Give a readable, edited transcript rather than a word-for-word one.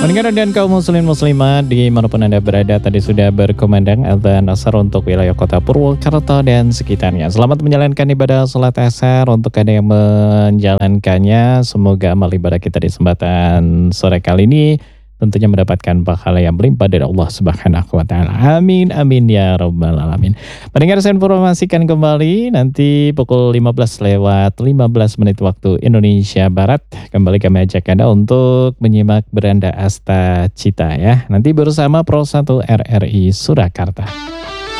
Pendengar dan kaum muslim muslimat dimanapun Anda berada, tadi sudah berkumandang adzan asar untuk wilayah kota Purwokerto dan sekitarnya. Selamat menjalankan ibadah sholat asar untuk Anda yang menjalankannya. Semoga amal ibadah kita di kesempatan sore kali ini tentunya mendapatkan pahala yang melimpah dari Allah Subhanahu wa taala. Amin amin ya rabbal alamin. Pendengar, saya informasikan kembali nanti pukul 15 lewat 15 menit waktu Indonesia Barat. Kembali kami ajak Anda untuk menyimak Beranda Asta Cita ya. Nanti bersama Pro 1 RRI Surakarta.